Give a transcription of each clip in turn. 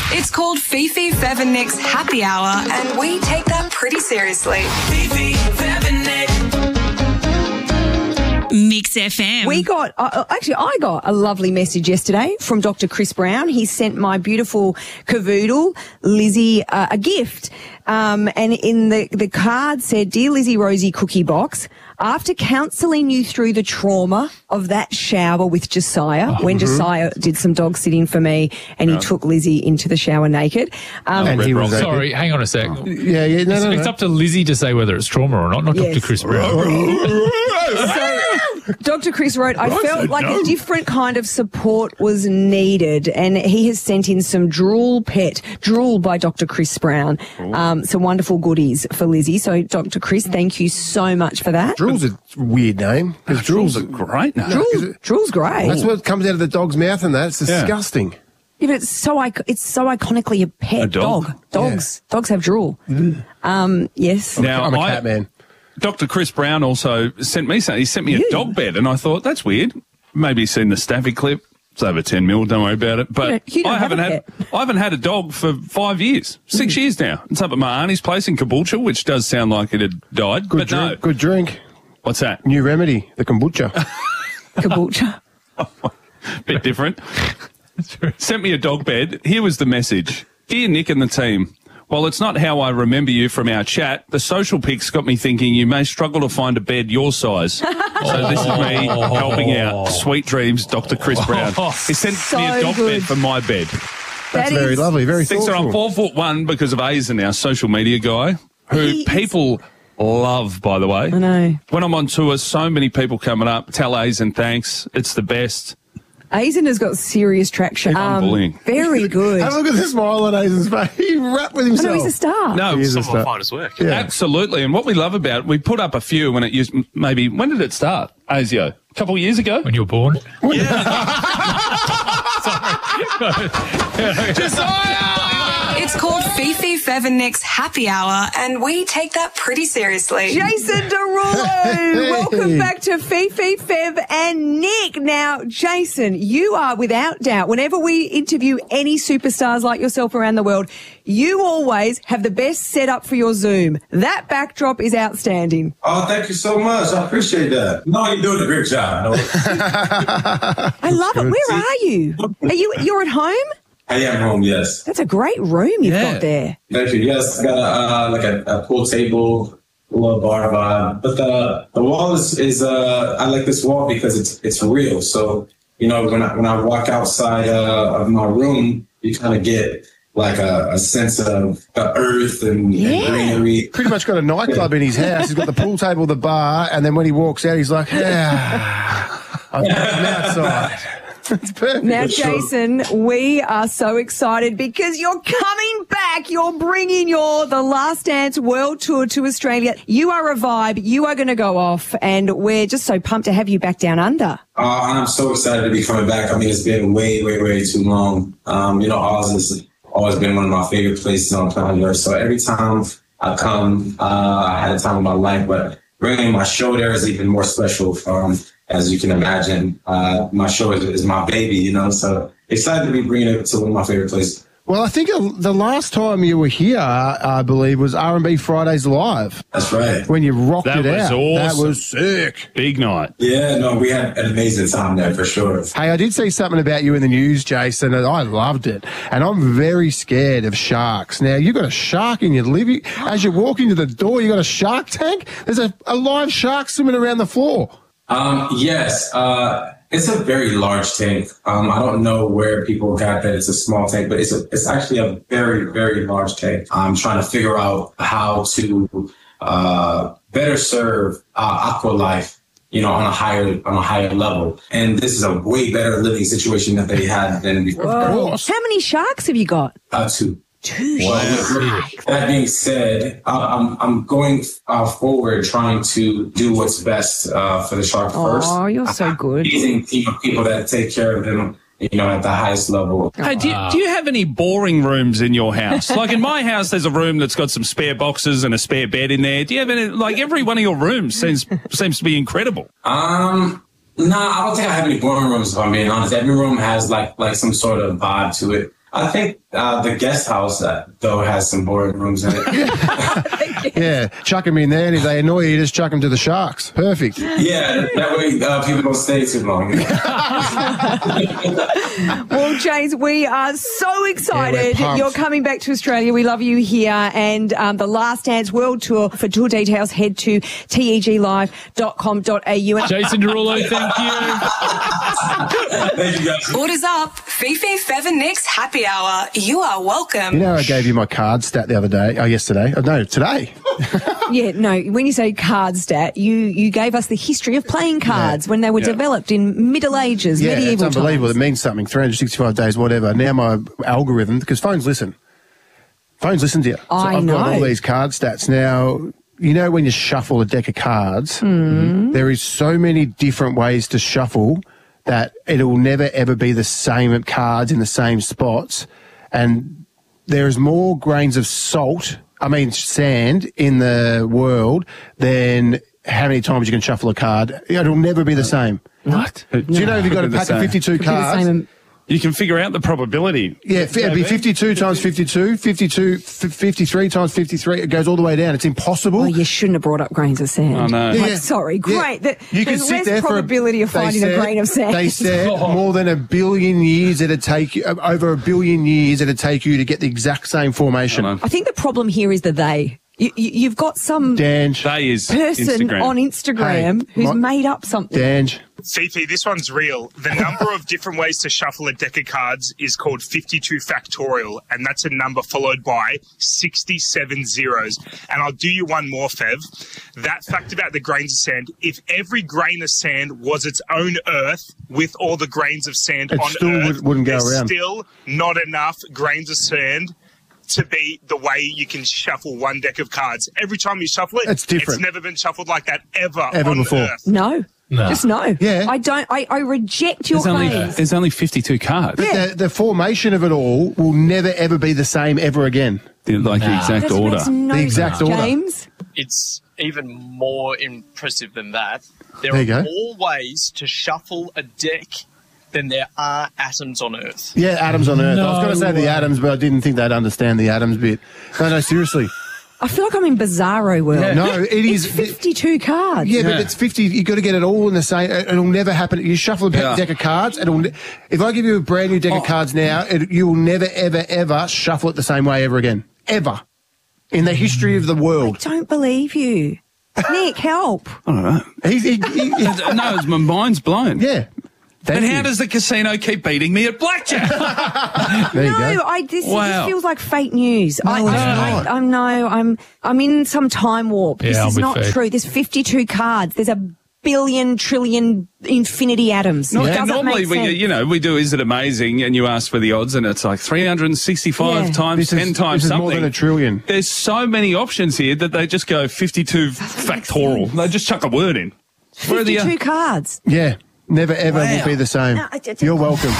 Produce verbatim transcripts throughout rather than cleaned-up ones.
It's called Fifi, Fev and Nick's Happy Hour, and we take that pretty seriously. Fifi, Fev and Nick. Mix F M. We got, uh, actually, I got a lovely message yesterday from Doctor Chris Brown. He sent my beautiful cavoodle, Lizzie, uh, a gift. Um, and in the, the card said, "Dear Lizzie Rosie Cookie Box, after counselling you through the trauma of that shower with Josiah, oh, when mm-hmm. Josiah did some dog sitting for me and he yeah. took Lizzie into the shower naked." Um, and he was Sorry, hang on a sec. Oh. Yeah, yeah, no, it's, no, no. It's up to Lizzie to say whether it's trauma or not, not Yes. Doctor Chris Brown. So, Doctor Chris wrote, "I felt like a different kind of support was needed," and he has sent in some Drool Pet, Drool by Doctor Chris Brown, um, some wonderful goodies for Lizzie. So, Doctor Chris, thank you so much for that. Drool's a weird name. Because Drool's a great name. Drool, Drool's great. That's what comes out of the dog's mouth and that. It's disgusting. Yeah, but it's so ic- it's so iconically a pet A dog. dog. Dogs dogs have drool. Um, yes. Now, I'm a I- cat man. Doctor Chris Brown also sent me something. He sent me a Yeah. dog bed, and I thought, that's weird. Maybe he's seen the Staffy clip. It's over ten mil, don't worry about it. But You don't- you don't I have haven't a had pet. I haven't had a dog for five years. Six years now. It's up at my auntie's place in Caboolture, which does sound like it had died. Good but drink. no. Good drink. What's that? New remedy, the kombucha. Kabocha. Bit different. Sent me a dog bed. Here was the message. Dear Nick and the team, while it's not how I remember you from our chat, the social pics got me thinking you may struggle to find a bed your size. So this is me helping out. Sweet dreams, Doctor Chris Brown. He sent So me a dog good. bed for my bed. That's That very is- lovely, very Thinks that I'm thoughtful. four foot one because of Aizen, our social media guy, who He is- people love, by the way. I know. When I'm on tour, so many people coming up, tell Aizen thanks. It's the best. Aizen has got serious traction. I'm bullying. Very good. Have a look at the smile on Aizen's face. He rapped with I himself. know he's a star. No, He is a Some of star. my finest work. Yeah. absolutely. And what we love about it, we put up a few when it used, maybe, when did it start, Azio? A couple of years ago? When you were born. It's called Fifi, Fev and Nick's Happy Hour, and we take that pretty seriously. Jason Derulo, Hey. welcome back to Fifi, Fev and Nick. Now, Jason, you are without doubt, whenever we interview any superstars like yourself around the world, you always have the best setup for your Zoom. That backdrop is outstanding. Oh, thank you so much. I appreciate that. No, you're doing a great job. No, I love it. Where are you? Are you, you're at home? I am home, yes. That's a great room you've Yeah. got there. Thank you. Yes, I got a, uh, like a, a pool table, a little bar vibe. But the, the wall is, is uh, I like this wall because it's it's real. So, you know, when I, when I walk outside uh, of my room, you kind of get like a, a sense of the earth and, Yeah. and greenery. Pretty much got a nightclub in his house. He's got the pool table, the bar, and then when he walks out, he's like, yeah, I'm outside. It's perfect. Now, For sure. Jason, we are so excited because you're coming back. You're bringing your The Last Dance World Tour to Australia. You are a vibe. You are going to go off, and we're just so pumped to have you back down under. Uh, I'm so excited to be coming back. I mean, it's been way, way, way too long. Um, you know, Oz has always been one of my favorite places on planet Earth. So every time I come, uh, I had a time of my life, but bringing my show there is even more special. Um, as you can imagine, uh, my show is, is my baby, you know, so excited to be bringing it to one of my favorite places. Well, I think uh, the last time you were here, I believe, was R and B Fridays Live That's right. when you rocked That it was out. That awesome. was sick. Big night. Yeah, no, we had an amazing time there for sure. Hey, I did see something about you in the news, Jason, and I loved it. And I'm very scared of sharks. Now, you've got a shark in your living. As you walk into the door, you got a shark tank. There's a, a live shark swimming around the floor. Um, yes, uh, it's a very large tank. Um, I don't know where people got that it's a small tank, but it's a, it's actually a very, very large tank. I'm trying to figure out how to, uh, better serve, uh, aqua life, you know, on a higher, on a higher level. And this is a way better living situation that they had than before. Whoa. How many sharks have you got? Uh, two. Two Well, that being said, uh, I'm I'm going uh, forward trying to do what's best uh, for the shark first. Oh, you're so good. Amazing team of people that take care of them, you know, at the highest level. Hey, do you, do you have any boring rooms in your house? Like in my house, there's a room that's got some spare boxes and a spare bed in there. Do you have any, like every one of your rooms seems seems to be incredible. Um, nah, I don't think I have any boring rooms, if I'm being honest. Every room has like like some sort of vibe to it. I think Uh, the guest house, uh, though, has some boring rooms in it. Yeah, chuck them in there, and if they annoy you, just chuck them to the Sharks. Perfect. Yeah, that way uh, people don't stay too long. Well, James, we are so excited. Yeah, we're You're pumped. coming back to Australia. We love you here. And um, the Last Dance World Tour, for tour details, head to teg live dot com dot a u. Jason Derulo, thank you. Thank you, guys. Orders up. Fifi Feather Nick's happy hour. You are welcome. You know, I gave you my card stat the other day. Oh, yesterday. Oh, no, today. Yeah, no, when you say card stat, you, you gave us the history of playing cards when they were Yeah. developed in Middle Ages, Yeah, it's medieval unbelievable. times. It means something. three hundred sixty-five days, whatever. Now my algorithm, because phones listen. Phones listen to you. So I I've got know. all these card stats. Now, you know when you shuffle a deck of cards, Hmm. there is so many different ways to shuffle that it'll never, ever be the same cards in the same spots. And there is more grains of salt, I mean sand, in the world than how many times you can shuffle a card. It'll never be the same. What? Do you know if you've got a Could be the pack of same. fifty-two Could be the cards? same- You can figure out the probability. Yeah, it'd be fifty-two times fifty-two, fifty-two, f- fifty-three times fifty-three. It goes all the way down. It's impossible. Oh, you shouldn't have brought up grains of sand. Oh, no. Yeah, Like, yeah. sorry, Yeah. great. That, You can there's sit less there for a- probability of they finding said- a grain of sand. They said more than a billion years it'd take you, over a billion years it'd take you to get the exact same formation. I know. I think the problem here is the they. You, you, you've got some Dange, They is person Instagram. on Instagram Hey, who's my- made up something. Dange. Fifi, this one's real. The number of different ways to shuffle a deck of cards is called fifty-two factorial, and that's a number followed by sixty-seven zeros. And I'll do you one more, Fev. That fact about the grains of sand, if every grain of sand was its own Earth with all the grains of sand It on still Earth, would- wouldn't go there's around. still not enough grains of sand to be the way you can shuffle one deck of cards. Every time you shuffle it, It's different. It's never been shuffled like that ever, Ever on before. Earth. No. No. Just no. Yeah. I don't, I, I reject your There's only, claims. there's only fifty-two cards. The, the formation of it all will never ever be the same ever again. They're like the exact That order. makes no The exact sense, order. James. It's even more impressive than that. There There you are go. more ways to shuffle a deck than there are atoms on Earth. Yeah, atoms on Earth. I was going to say No the way. atoms, but I didn't think they'd understand the atoms bit. No, no, seriously. I feel like I'm in Bizarro world. No, it It's is. fifty-two cards. Yeah, but Yeah. it's fifty. You got to get it all in the same. It'll never happen. You shuffle a Yeah. deck of cards. It'll. ne- If I give you a brand new deck of cards now, it, you will never, ever, ever shuffle it the same way ever again. Ever in the history of the world. Don't believe you. Nick, help. I don't know. He's, he, he, he- No, it's- my mind's blown. yeah. But Thank how you. does the casino keep beating me at blackjack? There you No, go. I this, Wow. this feels like fake news. I, it's I, not. I, I'm no, I'm I'm in some time warp. Yeah, this I'm is with not Faith. true. There's fifty-two cards. There's a billion, trillion, infinity atoms. No, it and doesn't normally, make we, sense. you know, we do Is It Amazing? And you ask for the odds, and it's like three hundred sixty-five Yeah. times, This is- ten times this is something. more than a trillion. There's so many options here that they just go fifty-two make factorial. sense. They just chuck a word in. Where are the, uh, fifty-two cards. Yeah. Never ever Wow. will be the same. No, I- I- You're welcome.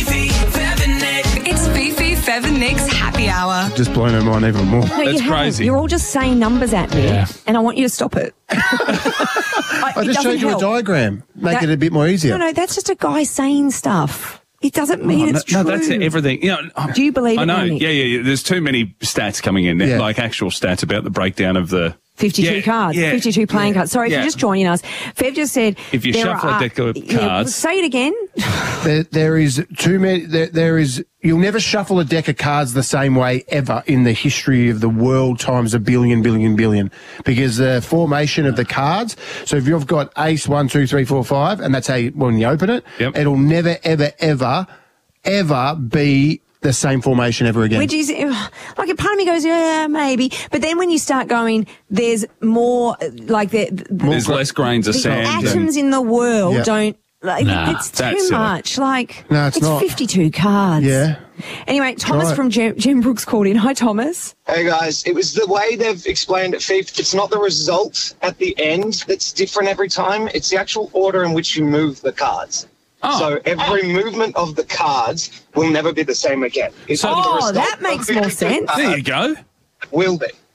It's Fifi Feather Nick's happy hour. Just blown her mind even more. No, That's you haven't. crazy. You're all just saying numbers at me, Yeah. and I want you to stop it. I, I it just doesn't showed you a help. diagram. Make That- it a bit more easier. No, no, that's just a guy saying stuff. It doesn't mean Oh, no, it's true. no, that's everything. You know, Do you believe I it, know. Nick? Yeah, yeah, yeah. There's too many stats coming in, Yeah. like actual stats about the breakdown of the. fifty-two Yeah, cards, yeah, fifty-two playing yeah, cards. Sorry, if yeah. you're just joining us. Fev just said... If you there shuffle a are- deck of Yeah, cards- say it again. There, there is too many. There, there is. You'll never shuffle a deck of cards the same way ever in the history of the world times a billion, billion, billion, because the formation of the cards. So if you've got ace one, two, three, four, five, and that's how you, when you open it, Yep. it'll never, ever, ever, ever be the same formation ever again. Which is, uh, like, a part of me goes, yeah, maybe. But then when you start going, there's more, uh, like, the, the, There's less grains of the sand. and- atoms in the world Yeah. don't, like, Nah, it's too that's silly. much. Like, No, it's not. fifty-two cards. Yeah. Anyway, Thomas it. from Gem, Gem Brooks called in. Hi, Thomas. Hey guys, it was the way they've explained it, Fif. It's not the result at the end that's different every time. It's the actual order in which you move the cards. Oh. So every movement of the cards will never be the same again. It's So- not the Oh, result that of makes the more sense. There you go. Will be.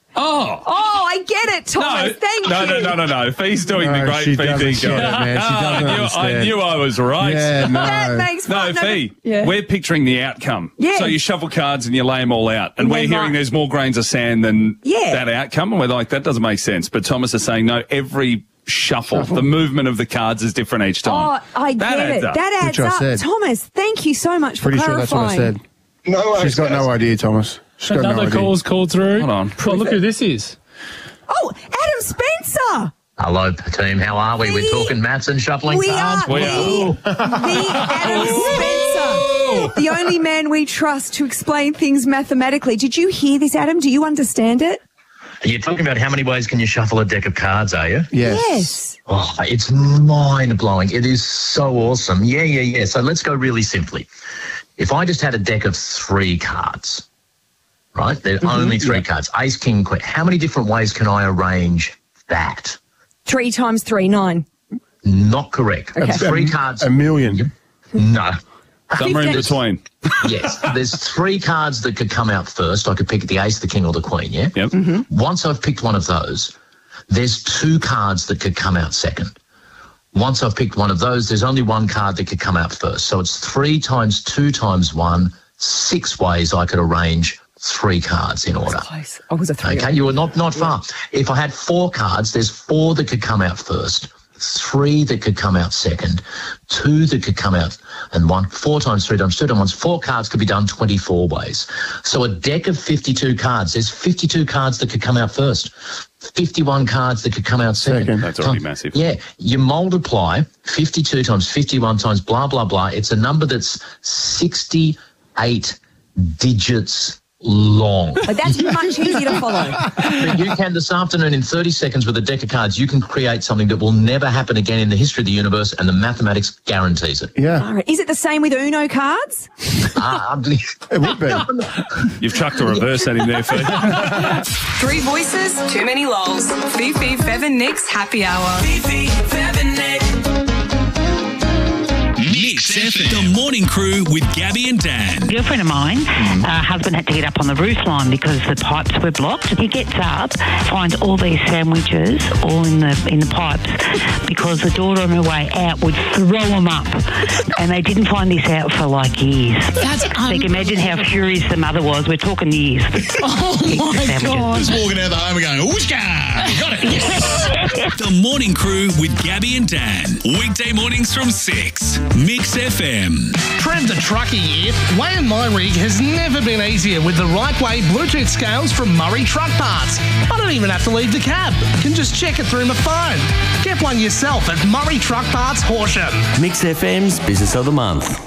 Oh. Oh, I get it, Thomas. No, Thank no, you. no, no, no, no. Fee's doing No, the great she Fee doesn't thing. get it, man. She Ah, doesn't I, knew, I understand. knew I was right. Yeah, no. That makes No, fun. Fee, Yeah. we're picturing the outcome. Yeah. So you shuffle cards and you lay them all out. And, And we're then hearing like- there's more grains of sand than Yeah. that outcome. And we're like, that doesn't make sense. But Thomas is saying, no, every shuffle, the movement of the cards is different each time. Oh, I That get adds it. up. That adds Which I up. said. Thomas, thank you so much for Pretty sure that's clarifying. what I said. No worries, She's got guys. no idea, Thomas. She's got no Another idea. call's called through. Hold on. Oh, look who this is. Oh, Adam Spencer. Hello, team. How are we? We- We're talking maths and shuffling We cards. are We the, the Adam Spencer, the only man we trust to explain things mathematically. Did you hear this, Adam? Do you understand it? You're talking about how many ways can you shuffle a deck of cards, are you? Yes. Yes. Oh, it's mind-blowing. It is so awesome. Yeah, yeah, yeah. So let's go really simply. If I just had a deck of three cards, right? There are only three cards. Ace, king, queen. How many different ways can I arrange that? Three times three, nine. Not correct. Okay. Three cards. A million. No. Somewhere in between. Yes, there's three cards that could come out first. I could pick the ace, the king, or the queen, yeah? Yep. Once I've picked one of those, there's two cards that could come out second. Once I've picked one of those, there's only one card that could come out first. So it's three times two times one, six ways I could arrange three cards in order. Close. I was a three. Okay, you were not, not far. If I had four cards, there's four that could come out first, three that could come out second, two that could come out, and one. Four times three times two times one. Four cards could be done twenty-four ways. So a deck of fifty-two cards, there's fifty-two cards that could come out first, fifty-one cards that could come out second. Second. That's already So, massive. Yeah, you multiply fifty-two times fifty-one times blah, blah, blah. It's a number that's sixty-eight digits long. But that's much easier to follow. But you can this afternoon in thirty seconds with a deck of cards, you can create something that will never happen again in the history of the universe, and the mathematics guarantees it. Yeah, All right. Is it the same with Uno cards? Ah, it would be. You've chucked a reverse at him there, Fee. Three voices, too many lols. Fifi, Fev and Nick's happy hour. Fifi, Fev and Nick. Mix F M. The morning crew with Gabby and Dan. A girlfriend of mine, uh, husband had to get up on the roof line because the pipes were blocked. He gets up, finds all these sandwiches all in the in the pipes because the daughter on her way out would throw them up. And they didn't find this out for like years. That's so you can imagine how furious the mother was. We're talking years. Oh my God. Just walking out the home and going, Ooshka! Got it. The morning crew with Gabby and Dan. Weekday mornings from six. Mix F M. Trev the trucker here. Weighing my rig has never been easier with the right way Bluetooth scales from Murray Truck Parts. I don't even have to leave the cab. Can just check it through my phone. Get one yourself at Murray Truck Parts, Horsham. Mix F M's Business of the Month.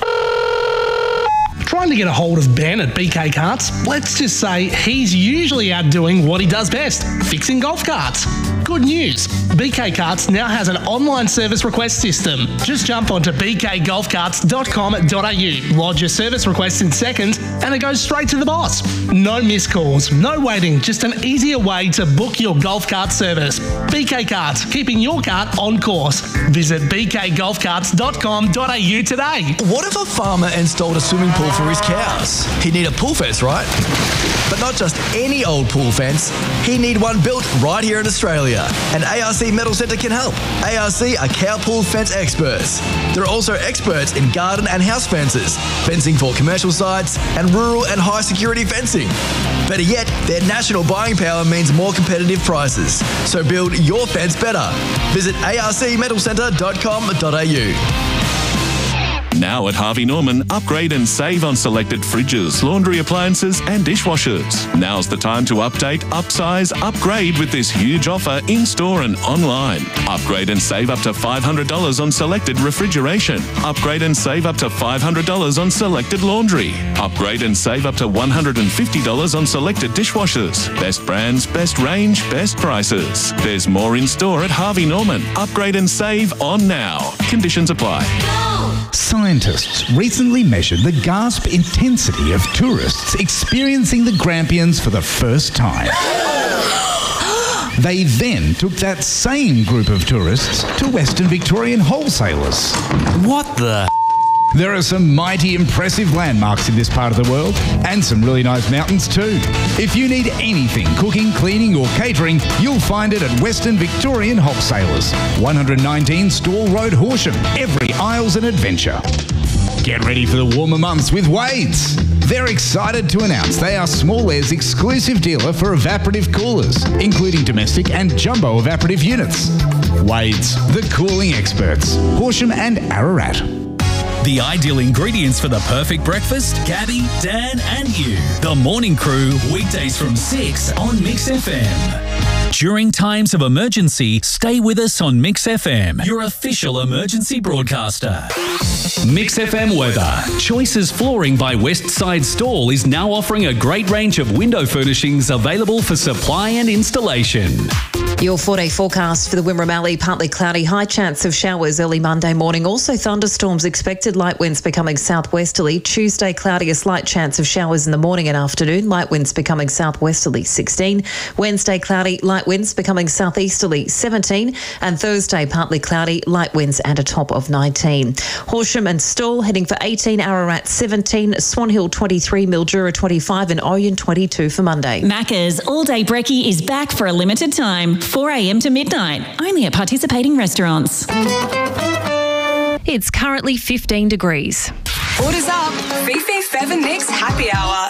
Trying to get a hold of Ben at B K Carts? Let's just say he's usually out doing what he does best, fixing golf carts. Good news, B K Carts now has an online service request system. Just jump onto b k golf carts dot com dot a u, lodge your service request in seconds, and it goes straight to the boss. No missed calls, no waiting, just an easier way to book your golf cart service. B K Carts, keeping your cart on course. Visit b k golf carts dot com dot a u today. What if a farmer installed a swimming pool for his cows? He'd need a pool fence, right? But not just any old pool fence. He'd need one built right here in Australia. And A R C Metal Centre can help. A R C are cow pool fence experts. They're also experts in garden and house fences, fencing for commercial sites, and rural and high security fencing. Better yet, their national buying power means more competitive prices. So build your fence better. Visit a r c metal centre dot com dot a u. Now at Harvey Norman, upgrade and save on selected fridges, laundry appliances and dishwashers. Now's the time to update, upsize, upgrade with this huge offer in-store and online. Upgrade and save up to five hundred dollars on selected refrigeration. Upgrade and save up to five hundred dollars on selected laundry. Upgrade and save up to one hundred fifty dollars on selected dishwashers. Best brands, best range, best prices. There's more in-store at Harvey Norman. Upgrade and save on now. Conditions apply. Scientists recently measured the gasp intensity of tourists experiencing the Grampians for the first time. They then took that same group of tourists to Western Victorian wholesalers. What the? There are some mighty impressive landmarks in this part of the world, and some really nice mountains too. If you need anything cooking, cleaning or catering, you'll find it at Western Victorian Wholesalers, one nineteen Stall Road, Horsham. Every aisle's an adventure. Get ready for the warmer months with Wade's. They're excited to announce they are Small Air's exclusive dealer for evaporative coolers, including domestic and jumbo evaporative units. Wade's, the cooling experts. Horsham and Ararat. The ideal ingredients for the perfect breakfast, Gabby, Dan and you. The Morning Crew, weekdays from six on Mix F M. During times of emergency, stay with us on Mix F M, your official emergency broadcaster. Mix F M weather. Choices Flooring by Westside Stall is now offering a great range of window furnishings available for supply and installation. Your four-day forecast for the Wimmera Mallee, partly cloudy, high chance of showers early Monday morning. Also thunderstorms expected, light winds becoming southwesterly. Tuesday, cloudy, a slight chance of showers in the morning and afternoon. Light winds becoming southwesterly, sixteen. Wednesday, cloudy, light winds becoming southeasterly, seventeen. And Thursday, partly cloudy, light winds and a top of nineteen. Horsham and Stawell heading for eighteen, Ararat seventeen, Swan Hill twenty-three, Mildura twenty-five and Orion twenty-two for Monday. Macca's All Day Brekkie is back for a limited time, four a.m. to midnight, only at participating restaurants. It's currently fifteen degrees. Orders up. Fifi Fev and Nick's Happy Hour.